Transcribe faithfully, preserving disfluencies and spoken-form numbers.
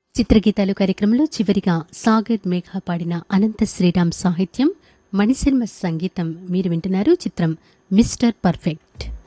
చిత్రగీతాలు కార్యక్రమంలో చివరిగా సాగర్ మేఘ పాడిన అనంత శ్రీరామ్ సాహిత్యం, మణిశర్మ సంగీతం మీరు వింటున్నారు. చిత్రం మిస్టర్ పర్ఫెక్ట్.